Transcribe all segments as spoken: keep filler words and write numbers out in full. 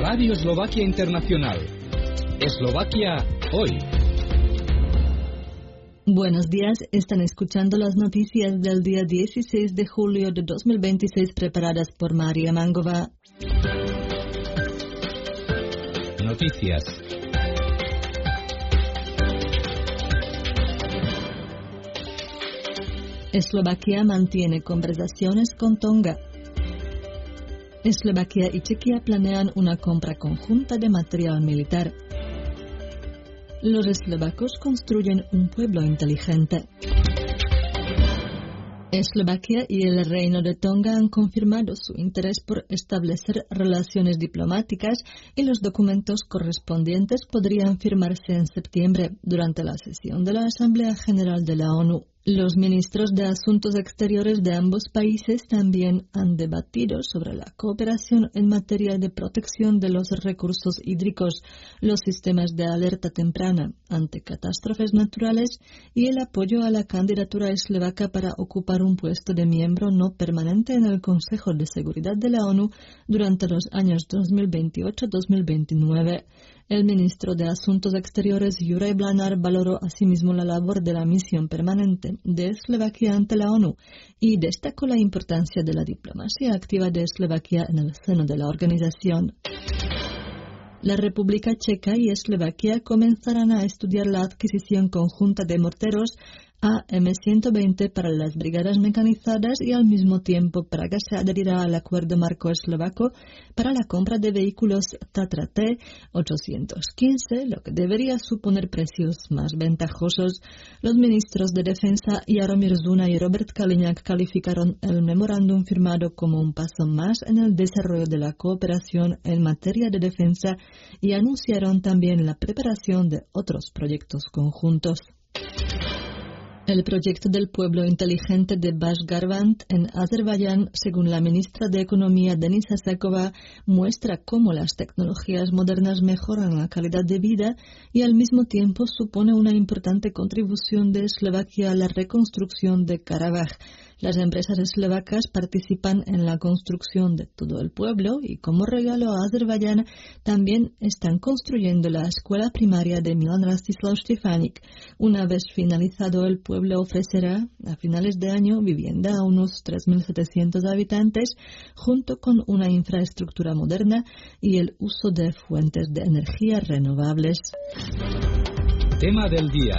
Radio Eslovaquia Internacional. Eslovaquia hoy. Buenos días, están escuchando las noticias del día dieciséis de julio de dos mil veintiséis preparadas por María Mangova. Noticias. Eslovaquia mantiene conversaciones con Tonga. Eslovaquia y Chequia planean una compra conjunta de material militar. Los eslovacos construyen un pueblo inteligente. Eslovaquia y el Reino de Tonga han confirmado su interés por establecer relaciones diplomáticas y los documentos correspondientes podrían firmarse en septiembre durante la sesión de la Asamblea General de la ONU. Los ministros de Asuntos Exteriores de ambos países también han debatido sobre la cooperación en materia de protección de los recursos hídricos, los sistemas de alerta temprana ante catástrofes naturales y el apoyo a la candidatura eslovaca para ocupar un puesto de miembro no permanente en el Consejo de Seguridad de la ONU durante los años dos mil veintiocho a dos mil veintinueve. El ministro de Asuntos Exteriores, Juraj Blanár, valoró asimismo la labor de la misión permanente de Eslovaquia ante la ONU y destacó la importancia de la diplomacia activa de Eslovaquia en el seno de la organización. La República Checa y Eslovaquia comenzarán a estudiar la adquisición conjunta de morteros A M ciento veinte para las brigadas mecanizadas y al mismo tiempo Praga se adherirá al acuerdo marco eslovaco para la compra de vehículos Tatra T ochocientos quince, lo que debería suponer precios más ventajosos. Los ministros de Defensa Jaromír Zuna y Robert Kaliňák calificaron el memorándum firmado como un paso más en el desarrollo de la cooperación en materia de defensa y anunciaron también la preparación de otros proyectos conjuntos. El proyecto del pueblo inteligente de Bashgarvand en Azerbaiyán, según la ministra de Economía Denisa Sakova, muestra cómo las tecnologías modernas mejoran la calidad de vida y al mismo tiempo supone una importante contribución de Eslovaquia a la reconstrucción de Karabaj. Las empresas eslovacas participan en la construcción de todo el pueblo y como regalo a Azerbaiyán también están construyendo la escuela primaria de Milan Rastislav Štefánik. Una vez finalizado, el pueblo ofrecerá a finales de año vivienda a unos tres mil setecientos habitantes junto con una infraestructura moderna y el uso de fuentes de energía renovables. Tema del día.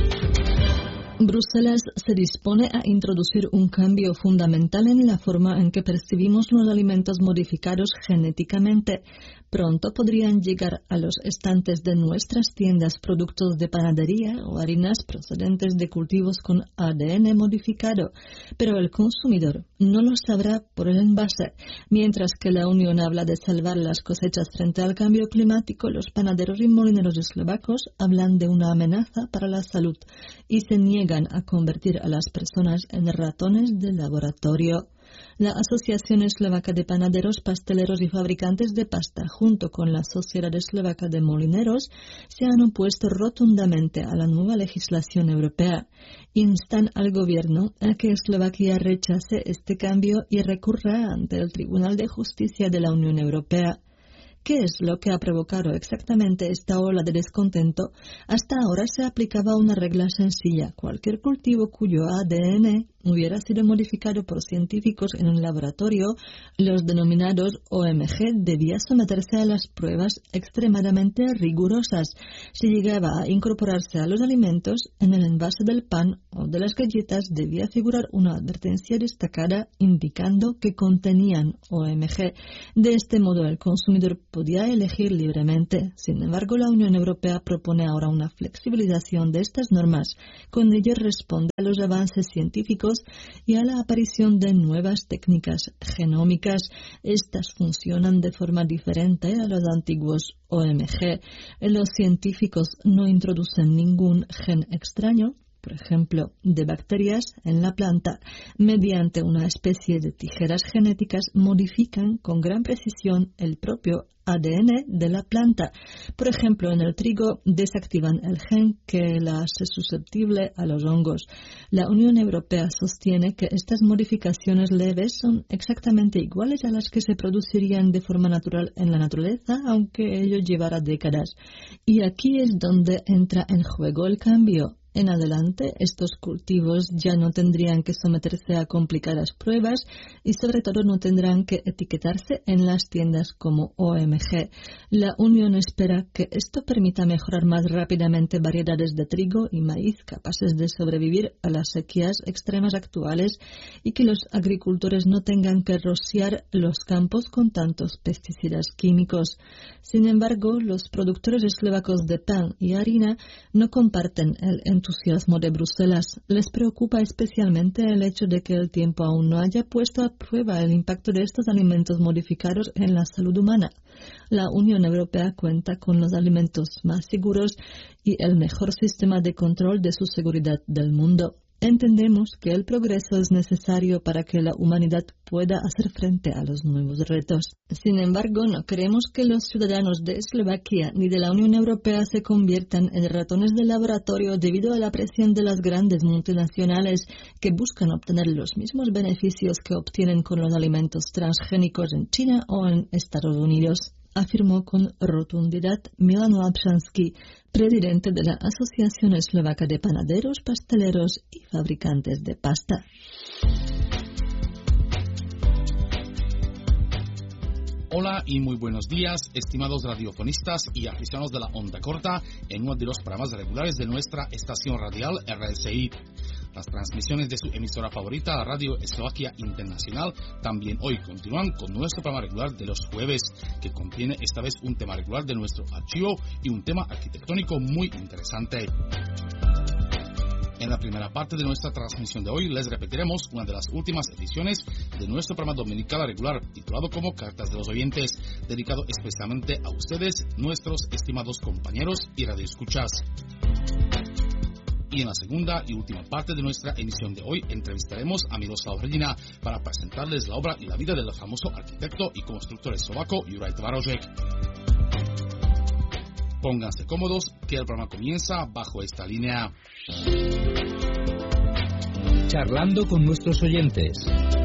Bruselas se dispone a introducir un cambio fundamental en la forma en que percibimos los alimentos modificados genéticamente. Pronto podrían llegar a los estantes de nuestras tiendas productos de panadería o harinas procedentes de cultivos con A D N modificado, pero el consumidor no lo sabrá por el envase. Mientras que la Unión habla de salvar las cosechas frente al cambio climático, los panaderos y molineros eslovacos hablan de una amenaza para la salud y se niegan a convertir a las personas en ratones de laboratorio. La Asociación Eslovaca de Panaderos, Pasteleros y Fabricantes de Pasta, junto con la Sociedad Eslovaca de Molineros, se han opuesto rotundamente a la nueva legislación europea. Instan al gobierno a que Eslovaquia rechace este cambio y recurra ante el Tribunal de Justicia de la Unión Europea. ¿Qué es lo que ha provocado exactamente esta ola de descontento? Hasta ahora se aplicaba una regla sencilla. Cualquier cultivo cuyo A D N hubiera sido modificado por científicos en un laboratorio, los denominados O M G, debía someterse a las pruebas extremadamente rigurosas. Si llegaba a incorporarse a los alimentos, en el envase del pan o de las galletas debía figurar una advertencia destacada indicando que contenían O M G. De este modo, el consumidor podía elegir libremente. Sin embargo, la Unión Europea propone ahora una flexibilización de estas normas. Con ello responde a los avances científicos y a la aparición de nuevas técnicas genómicas. Estas funcionan de forma diferente a los antiguos O M G. Los científicos no introducen ningún gen extraño, por ejemplo, de bacterias en la planta, mediante una especie de tijeras genéticas modifican con gran precisión el propio A D N de la planta. Por ejemplo, en el trigo desactivan el gen que la hace susceptible a los hongos. La Unión Europea sostiene que estas modificaciones leves son exactamente iguales a las que se producirían de forma natural en la naturaleza, aunque ello llevará décadas. Y aquí es donde entra en juego el cambio. En adelante, estos cultivos ya no tendrían que someterse a complicadas pruebas y sobre todo no tendrán que etiquetarse en las tiendas como O M G. La Unión espera que esto permita mejorar más rápidamente variedades de trigo y maíz capaces de sobrevivir a las sequías extremas actuales y que los agricultores no tengan que rociar los campos con tantos pesticidas químicos. Sin embargo, los productores eslovacos de pan y harina no comparten el entusiasmo entusiasmo de Bruselas. Les preocupa especialmente el hecho de que el tiempo aún no haya puesto a prueba el impacto de estos alimentos modificados en la salud humana. La Unión Europea cuenta con los alimentos más seguros y el mejor sistema de control de su seguridad del mundo. Entendemos que el progreso es necesario para que la humanidad pueda hacer frente a los nuevos retos. Sin embargo, no queremos que los ciudadanos de Eslovaquia ni de la Unión Europea se conviertan en ratones de laboratorio debido a la presión de las grandes multinacionales que buscan obtener los mismos beneficios que obtienen con los alimentos transgénicos en China o en Estados Unidos, afirmó con rotundidad Milan Lapšanský, presidente de la Asociación Eslovaca de Panaderos, Pasteleros y Fabricantes de Pasta. Hola y muy buenos días, estimados radiofonistas y aficionados de la onda corta en uno de los programas regulares de nuestra estación radial R S I. Las transmisiones de su emisora favorita, la Radio Eslovaquia Internacional, también hoy continúan con nuestro programa regular de los jueves, que contiene esta vez un tema regular de nuestro archivo y un tema arquitectónico muy interesante. En la primera parte de nuestra transmisión de hoy les repetiremos una de las últimas ediciones de nuestro programa dominical regular, titulado como Cartas de los Oyentes, dedicado especialmente a ustedes, nuestros estimados compañeros y radioescuchas. Y en la segunda y última parte de nuestra emisión de hoy entrevistaremos a Miroslav Hrdina para presentarles la obra y la vida del famoso arquitecto y constructor eslovaco Juraj Tvarožek. Pónganse cómodos, que el programa comienza bajo esta línea. Charlando con nuestros oyentes.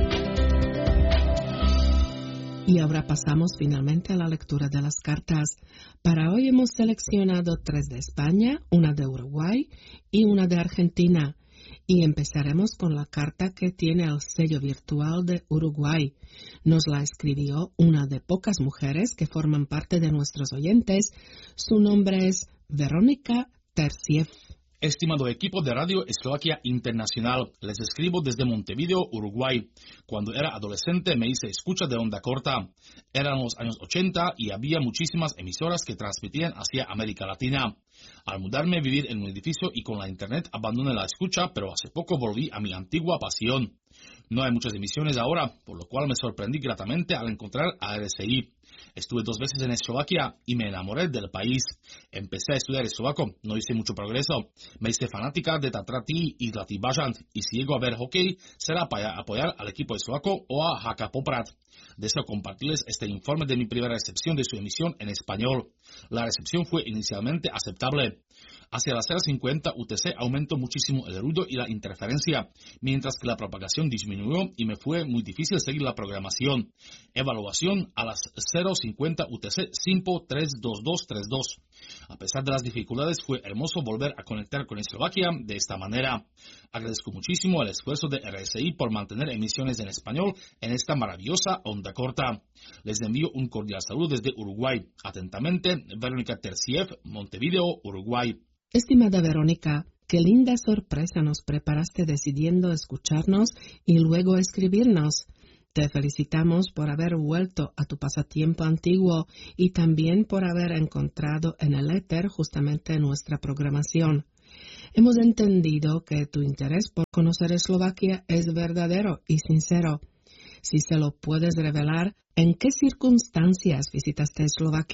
Y ahora pasamos finalmente a la lectura de las cartas. Para hoy hemos seleccionado tres de España, una de Uruguay y una de Argentina. Y empezaremos con la carta que tiene el sello virtual de Uruguay. Nos la escribió una de pocas mujeres que forman parte de nuestros oyentes. Su nombre es Verónica Terciev. Estimado equipo de Radio Eslovaquia Internacional, les escribo desde Montevideo, Uruguay. Cuando era adolescente me hice escucha de onda corta. Eran los años ochenta y había muchísimas emisoras que transmitían hacia América Latina. Al mudarme a vivir en un edificio y con la internet abandoné la escucha, pero hace poco volví a mi antigua pasión. No hay muchas emisiones ahora, por lo cual me sorprendí gratamente al encontrar a R S I. Estuve dos veces en Eslovaquia y me enamoré del país. Empecé a estudiar eslovaco, no hice mucho progreso. Me hice fanática de Tatrati y Zlatý y si llego a ver hockey será para apoyar al equipo eslovaco o a H K Poprad. Deseo compartirles este informe de mi primera recepción de su emisión en español. La recepción fue inicialmente aceptable. Hacia las cero cincuenta U T C aumentó muchísimo el ruido y la interferencia, mientras que la propagación disminuyó y me fue muy difícil seguir la programación. Evaluación a las cero cincuenta U T C Simpo tres dos dos tres dos. A pesar de las dificultades, fue hermoso volver a conectar con Eslovaquia de esta manera. Agradezco muchísimo el esfuerzo de R S I por mantener emisiones en español en esta maravillosa onda corta. Les envío un cordial saludo desde Uruguay. Atentamente, Verónica Terciev, Montevideo, Uruguay. Estimada Verónica, qué linda sorpresa nos preparaste decidiendo escucharnos y luego escribirnos. Te felicitamos por haber vuelto a tu pasatiempo antiguo y también por haber encontrado en el éter justamente nuestra programación. Hemos entendido que tu interés por conocer Eslovaquia es verdadero y sincero. Si se lo puedes revelar, ¿en qué circunstancias visitaste Eslovaquia?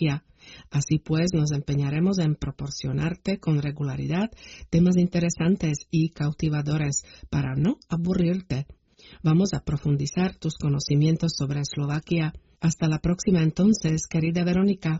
Así pues, nos empeñaremos en proporcionarte con regularidad temas interesantes y cautivadores para no aburrirte. Vamos a profundizar tus conocimientos sobre Eslovaquia. Hasta la próxima entonces, querida Verónica.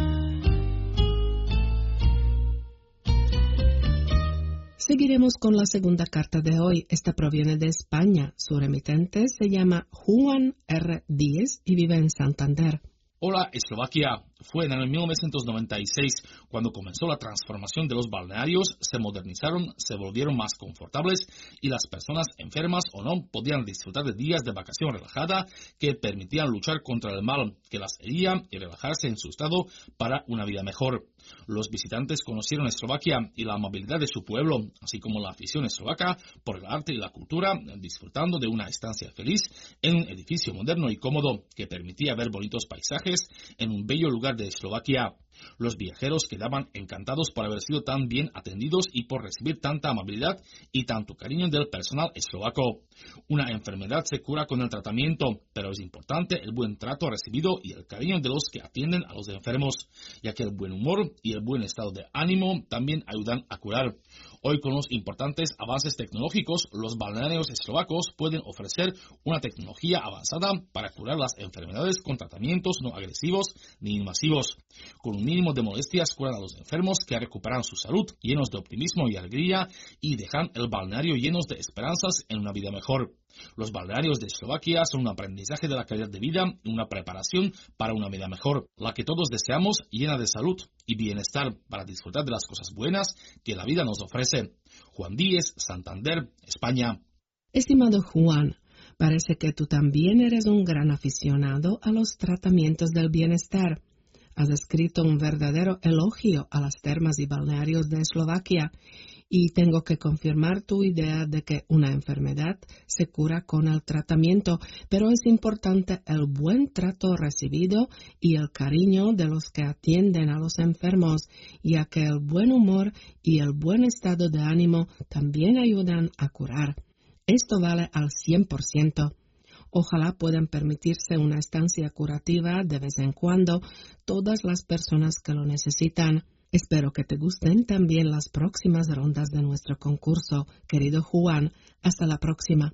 Seguiremos con la segunda carta de hoy. Esta proviene de España. Su remitente se llama Juan R. Díez y vive en Santander. Hola, Eslovaquia. Fue en el mil novecientos noventa y seis cuando comenzó la transformación de los balnearios, se modernizaron, se volvieron más confortables y las personas enfermas o no podían disfrutar de días de vacación relajada que permitían luchar contra el mal que las hería y relajarse en su estado para una vida mejor. Los visitantes conocieron Eslovaquia y la amabilidad de su pueblo, así como la afición eslovaca por el arte y la cultura, disfrutando de una estancia feliz en un edificio moderno y cómodo que permitía ver bonitos paisajes en un bello lugar de Eslovaquia. Los viajeros quedaban encantados por haber sido tan bien atendidos y por recibir tanta amabilidad y tanto cariño del personal eslovaco. Una enfermedad se cura con el tratamiento, pero es importante el buen trato recibido y el cariño de los que atienden a los enfermos, ya que el buen humor y el buen estado de ánimo también ayudan a curar. Hoy, con los importantes avances tecnológicos, los balnearios eslovacos pueden ofrecer una tecnología avanzada para curar las enfermedades con tratamientos no agresivos ni invasivos. Con un mínimo de molestias curan a los enfermos que recuperan su salud llenos de optimismo y alegría y dejan el balneario llenos de esperanzas en una vida mejor. Los balnearios de Eslovaquia son un aprendizaje de la calidad de vida y una preparación para una vida mejor, la que todos deseamos, llena de salud y bienestar para disfrutar de las cosas buenas que la vida nos ofrece. Juan Díez, Santander, España. Estimado Juan, parece que tú también eres un gran aficionado a los tratamientos del bienestar. Has escrito un verdadero elogio a las termas y balnearios de Eslovaquia y tengo que confirmar tu idea de que una enfermedad se cura con el tratamiento, pero es importante el buen trato recibido y el cariño de los que atienden a los enfermos, ya que el buen humor y el buen estado de ánimo también ayudan a curar. Esto vale al cien por ciento. Ojalá puedan permitirse una estancia curativa de vez en cuando todas las personas que lo necesitan. Espero que te gusten también las próximas rondas de nuestro concurso, querido Juan. Hasta la próxima.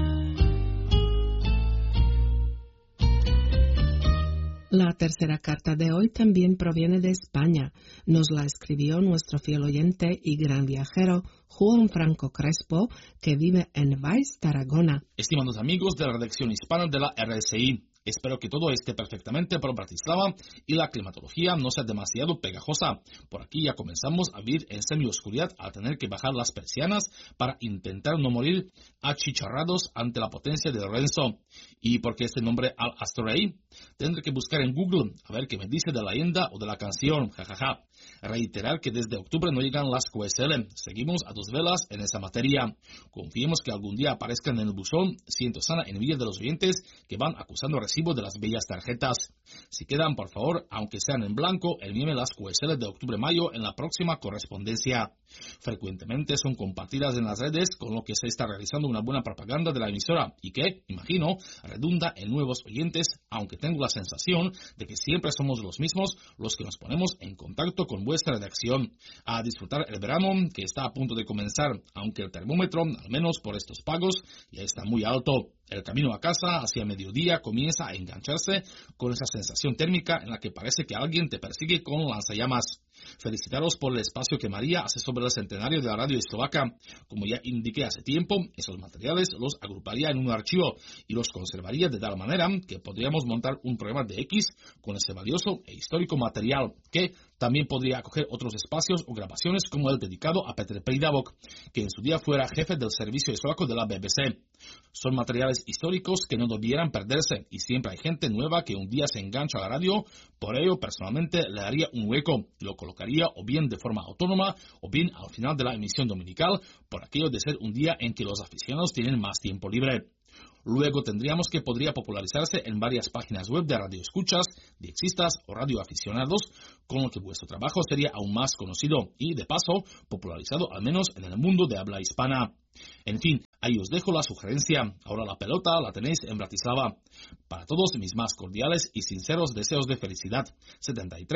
La tercera carta de hoy también proviene de España. Nos la escribió nuestro fiel oyente y gran viajero, Juan Franco Crespo, que vive en Valls, Tarragona. Estimados amigos de la redacción hispana de la R S I, espero que todo esté perfectamente por Bratislava y la climatología no sea demasiado pegajosa. Por aquí ya comenzamos a vivir en semioscuridad al tener que bajar las persianas para intentar no morir achicharrados ante la potencia de Lorenzo. ¿Y por qué este nombre al Astorey? Tendré que buscar en Google a ver qué me dice de la leyenda o de la canción, jajaja. Reiterar que desde octubre no llegan las Q S L. Seguimos a dos velas en esa materia. Confiemos que algún día aparezcan en el buzón. Siento sana envidia de los oyentes que van acusando recibo de las bellas tarjetas. Si quedan, por favor, aunque sean en blanco, envíenme las Q S L de octubre-mayo en la próxima correspondencia. Frecuentemente son compartidas en las redes, con lo que se está realizando una buena propaganda de la emisora y que, imagino, redunda en nuevos oyentes, aunque tengo la sensación de que siempre somos los mismos los que nos ponemos en contacto con vuestra redacción. A disfrutar el verano que está a punto de comenzar, aunque el termómetro, al menos por estos pagos, ya está muy alto. El camino a casa hacia mediodía comienza a engancharse con esa sensación térmica en la que parece que alguien te persigue con lanzallamas. Felicitaros por el espacio que María hace sobre el centenario de la radio eslovaca. Como ya indiqué hace tiempo, esos materiales los agruparía en un archivo y los conservaría de tal manera que podríamos montar un programa de X con ese valioso e histórico material, que también podría acoger otros espacios o grabaciones como el dedicado a Petr Pridavok, que en su día fuera jefe del servicio eslovaco de la B B C. Son materiales históricos que no debieran perderse y siempre hay gente nueva que un día se engancha a la radio. Por ello, personalmente le daría un hueco y lo colocaría o bien de forma autónoma o bien al final de la emisión dominical, por aquello de ser un día en que los aficionados tienen más tiempo libre. Luego tendríamos que podría popularizarse en varias páginas web de radioescuchas, diexistas o radioaficionados, con lo que vuestro trabajo sería aún más conocido y, de paso, popularizado al menos en el mundo de habla hispana. En fin, ahí os dejo la sugerencia. Ahora la pelota la tenéis en Bratislava. Para todos mis más cordiales y sinceros deseos de felicidad. setenta y tres,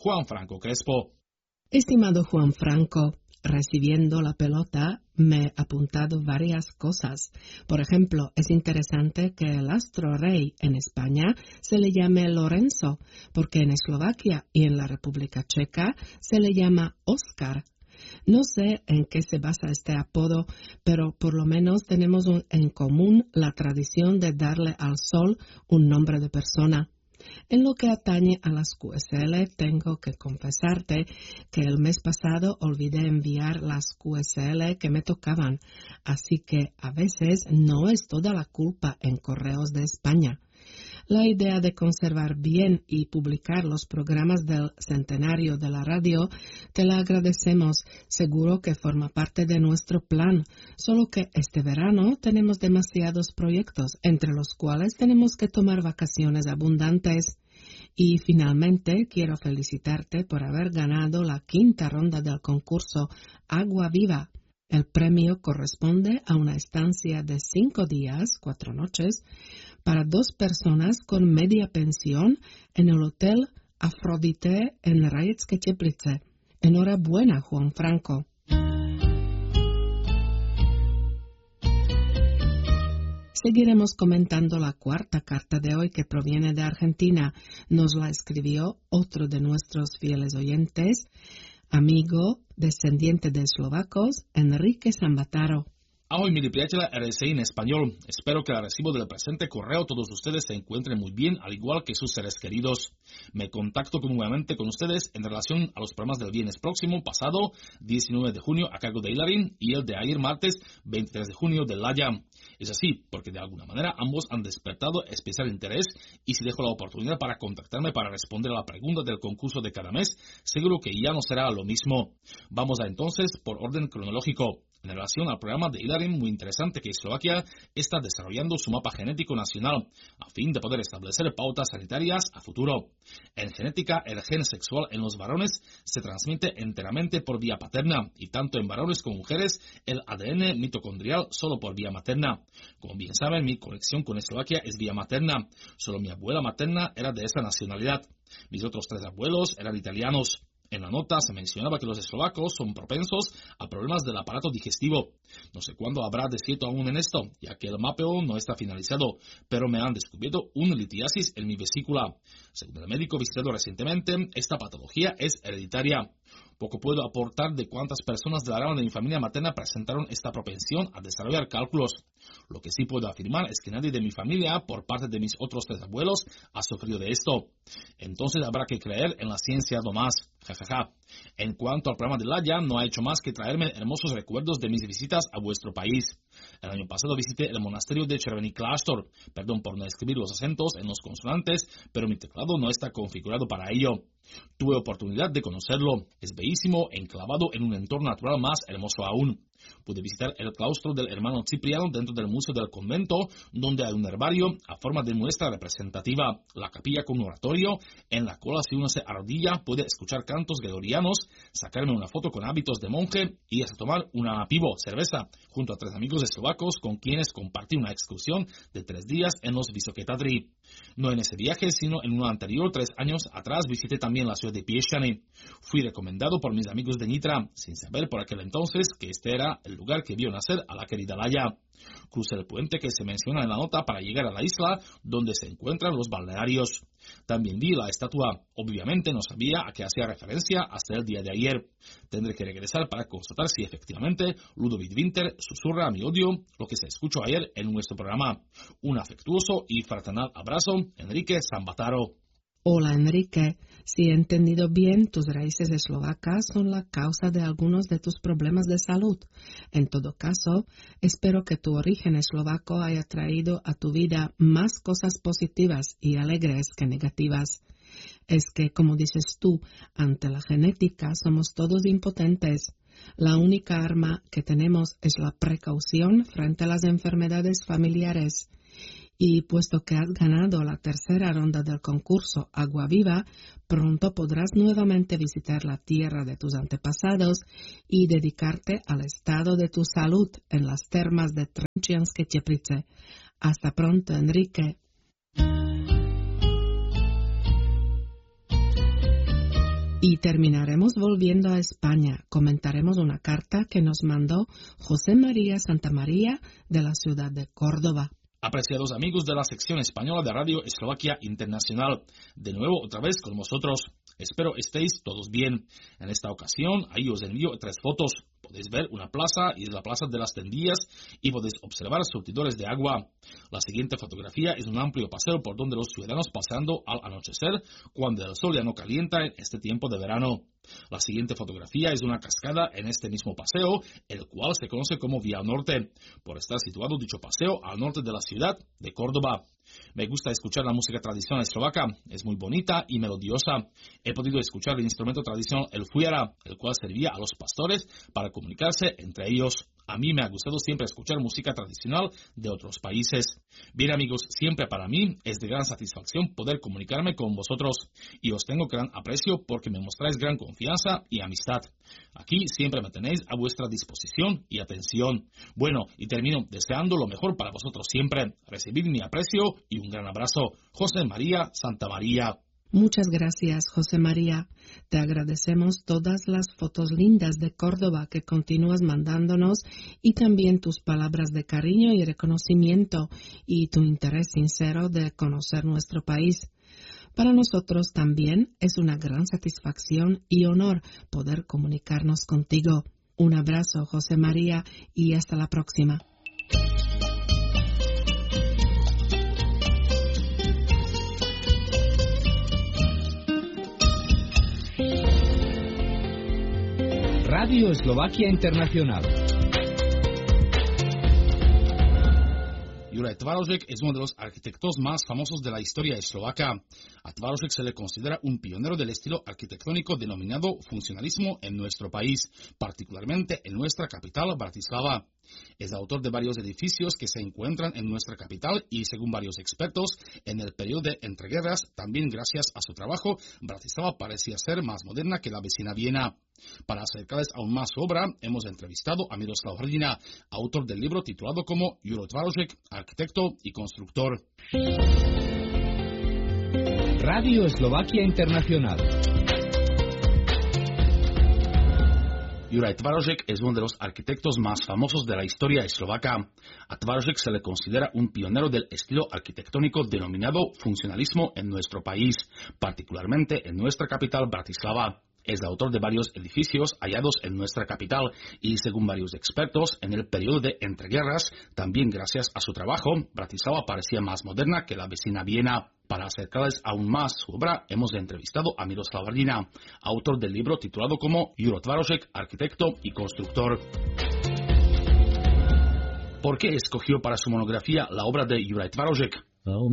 Juan Franco Crespo. Estimado Juan Franco, recibiendo la pelota me he apuntado varias cosas. Por ejemplo, es interesante que el astro rey en España se le llame Lorenzo, porque en Eslovaquia y en la República Checa se le llama Oscar. No sé en qué se basa este apodo, pero por lo menos tenemos un, en común la tradición de darle al sol un nombre de persona. En lo que atañe a las Q S L, tengo que confesarte que el mes pasado olvidé enviar las Q S L que me tocaban, así que a veces no es toda la culpa en Correos de España. La idea de conservar bien y publicar los programas del centenario de la radio te la agradecemos. Seguro que forma parte de nuestro plan, solo que este verano tenemos demasiados proyectos, entre los cuales tenemos que tomar vacaciones abundantes. Y finalmente quiero felicitarte por haber ganado la quinta ronda del concurso Agua Viva. El premio corresponde a una estancia de cinco días, cuatro noches, para dos personas con media pensión en el Hotel Afrodite en Rajecke Teplice. Enhorabuena, Juan Franco. Seguiremos comentando la cuarta carta de hoy que proviene de Argentina. Nos la escribió otro de nuestros fieles oyentes, amigo, descendiente de eslovacos, Enrique Sambataro. Ahoj, milí priatelia R S I en español. Espero que al recibo del presente correo todos ustedes se encuentren muy bien, al igual que sus seres queridos. Me contacto nuevamente con ustedes en relación a los programas del viernes próximo, pasado, diecinueve de junio, a cargo de Hilarín, y el de ayer, martes, veintitrés de junio, de Laya. Es así, porque de alguna manera ambos han despertado especial interés, y si dejo la oportunidad para contactarme para responder a la pregunta del concurso de cada mes, seguro que ya no será lo mismo. Vamos a entonces por orden cronológico. En relación al programa de Hilarín, muy interesante que Eslovaquia está desarrollando su mapa genético nacional a fin de poder establecer pautas sanitarias a futuro. En genética, el gen sexual en los varones se transmite enteramente por vía paterna y tanto en varones como mujeres el A D N mitocondrial solo por vía materna. Como bien saben, mi conexión con Eslovaquia es vía materna. Solo mi abuela materna era de esa nacionalidad. Mis otros tres abuelos eran italianos. En la nota se mencionaba que los eslovacos son propensos a problemas del aparato digestivo. No sé cuándo habrá de cierto aún en esto, ya que el mapeo no está finalizado, pero me han descubierto una litiasis en mi vesícula. Según el médico visitado recientemente, esta patología es hereditaria. Poco puedo aportar de cuántas personas de la rama de mi familia materna presentaron esta propensión a desarrollar cálculos. Lo que sí puedo afirmar es que nadie de mi familia, por parte de mis otros tres abuelos, ha sufrido de esto. Entonces habrá que creer en la ciencia nomás. Jajaja. En cuanto al programa de Laya, no ha hecho más que traerme hermosos recuerdos de mis visitas a vuestro país. El año pasado visité el monasterio de Červený Kláštor. Perdón por no escribir los acentos en los consonantes, pero mi teclado no está configurado para ello. Tuve oportunidad de conocerlo. Es bellísimo, enclavado en un entorno natural más hermoso aún. Pude visitar el claustro del hermano Cipriano dentro del museo del convento, donde hay un herbario a forma de muestra representativa, la capilla con un oratorio, en la cual si uno se arrodilla puede escuchar cantos gregorianos, sacarme una foto con hábitos de monje y hasta tomar una pivo, cerveza, junto a tres amigos eslovacos con quienes compartí una excursión de tres días en los Vysoké Tatry. No en ese viaje, sino en uno anterior, tres años atrás, visité también la ciudad de Piešťany. Fui recomendado por mis amigos de Nitra, sin saber por aquel entonces que este era el lugar que vio nacer a la querida Laya. Crucé el puente que se menciona en la nota para llegar a la isla donde se encuentran los balnearios. También vi la estatua. Obviamente no sabía a qué hacía referencia hasta el día de ayer. Tendré que regresar para constatar si efectivamente Ludovic Winter susurra a mi odio lo que se escuchó ayer en nuestro programa. Un afectuoso y fraternal abrazo, Enrique Sambataro. Hola Enrique, si he entendido bien, tus raíces eslovacas son la causa de algunos de tus problemas de salud. En todo caso, espero que tu origen eslovaco haya traído a tu vida más cosas positivas y alegres que negativas. Es que, como dices tú, ante la genética somos todos impotentes. La única arma que tenemos es la precaución frente a las enfermedades familiares. Y puesto que has ganado la tercera ronda del concurso Agua Viva, pronto podrás nuevamente visitar la tierra de tus antepasados y dedicarte al estado de tu salud en las termas de Trenčianske Teplice. Hasta pronto, Enrique. Y terminaremos volviendo a España. Comentaremos una carta que nos mandó José María Santamaría de la ciudad de Córdoba. Apreciados amigos de la sección española de Radio Eslovaquia Internacional, de nuevo otra vez con vosotros. Espero estéis todos bien. En esta ocasión, ahí os envío tres fotos. Podéis ver una plaza y es la plaza de las Tendillas y podéis observar surtidores de agua. La siguiente fotografía es un amplio paseo por donde los ciudadanos pasando al anochecer cuando el sol ya no calienta en este tiempo de verano. La siguiente fotografía es una cascada en este mismo paseo, el cual se conoce como Vía Norte, por estar situado dicho paseo al norte de la ciudad de Córdoba. Me gusta escuchar la música tradicional eslovaca, es muy bonita y melodiosa. He podido escuchar el instrumento tradicional el fuera, el cual servía a los pastores para comunicarse entre ellos. A mí me ha gustado siempre escuchar música tradicional de otros países. Bien amigos, siempre para mí es de gran satisfacción poder comunicarme con vosotros y os tengo gran aprecio porque me mostráis gran confianza y amistad. Aquí siempre me tenéis a vuestra disposición y atención. Bueno, y termino deseando lo mejor para vosotros siempre. Recibid mi aprecio y un gran abrazo. José María Santamaría. Muchas gracias, José María. Te agradecemos todas las fotos lindas de Córdoba que continúas mandándonos y también tus palabras de cariño y reconocimiento y tu interés sincero de conocer nuestro país. Para nosotros también es una gran satisfacción y honor poder comunicarnos contigo. Un abrazo, José María, y hasta la próxima. Radio Eslovaquia Internacional. Juraj Tvarošek es uno de los arquitectos más famosos de la historia eslovaca. A Tvarošek se le considera un pionero del estilo arquitectónico denominado funcionalismo en nuestro país, particularmente en nuestra capital, Bratislava. Es autor de varios edificios que se encuentran en nuestra capital y, según varios expertos, en el periodo de entreguerras, también gracias a su trabajo, Bratislava parecía ser más moderna que la vecina Viena. Para acercarles aún más su obra, hemos entrevistado a Miroslav Hrdina, autor del libro titulado como Juraj Tvarošek, arquitecto y constructor. Radio Eslovaquia Internacional. Juraj Tvarošek es uno de los arquitectos más famosos de la historia eslovaca. A Tvarošek se le considera un pionero del estilo arquitectónico denominado funcionalismo en nuestro país, particularmente en nuestra capital, Bratislava. Es autor de varios edificios hallados en nuestra capital y, según varios expertos, en el periodo de entreguerras, también gracias a su trabajo, Bratislava parecía más moderna que la vecina Viena. Para acercarles aún más su obra, hemos entrevistado a Miroslav Hrdina, autor del libro titulado como Juraj Tvarošek, arquitecto y constructor. ¿Por qué escogió para su monografía la obra de Juraj Tvarošek?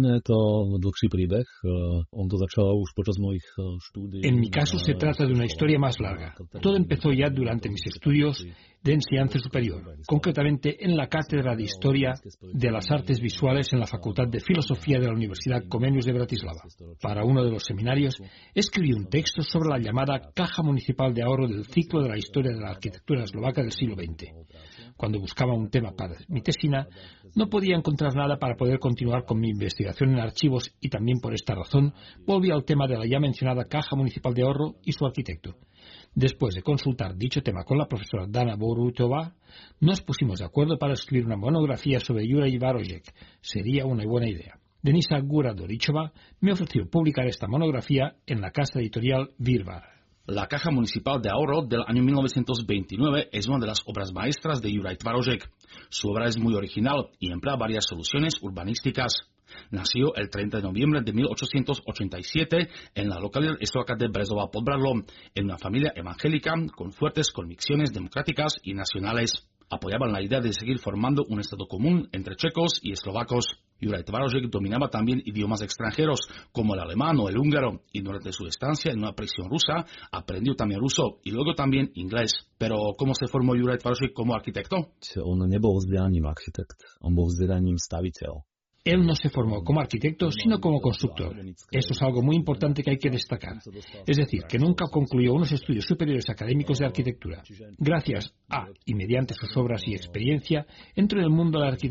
En mi caso se trata de una historia más larga. Todo empezó ya durante mis estudios de enseñanza superior, concretamente en la Cátedra de Historia de las Artes Visuales en la Facultad de Filosofía de la Universidad Comenius de Bratislava. Para uno de los seminarios escribí un texto sobre la llamada Caja Municipal de Ahorro del ciclo de la historia de la arquitectura eslovaca del siglo veinte. Cuando buscaba un tema para mi tesina, no podía encontrar nada para poder continuar con mi investigación en archivos y también por esta razón volví al tema de la ya mencionada Caja Municipal de Ahorro y su arquitecto. Después de consultar dicho tema con la profesora Dana Borutova, nos pusimos de acuerdo para escribir una monografía sobre Juraj Tvarošek. Sería una buena idea. Denisa Gura-Dorichova me ofreció publicar esta monografía en la casa editorial Virvar. La Caja Municipal de Ahorro del año mil novecientos veintinueve es una de las obras maestras de Juraj Tvarošek. Su obra es muy original y emplea varias soluciones urbanísticas. Nació el treinta de noviembre de mil ochocientos ochenta y siete en la localidad eslovaca de Brezova pod Bradlom, en una familia evangélica con fuertes convicciones democráticas y nacionales. Apoyaban la idea de seguir formando un estado común entre checos y eslovacos. Juraj Tvarošek dominaba también idiomas extranjeros, como el alemán o el húngaro, y durante su estancia en una prisión rusa aprendió también ruso y luego también inglés. Pero, ¿cómo se formó Juraj Tvarošek como arquitecto? On nebol vzdelaním architekt, on bol vzdelaním staviteľ. Él no se formó como arquitecto, sino como constructor. Eso es algo muy importante que hay que destacar. Es decir, que nunca concluyó unos estudios superiores académicos de arquitectura. Gracias a y mediante sus obras y experiencia, entró en el mundo de la arquitectura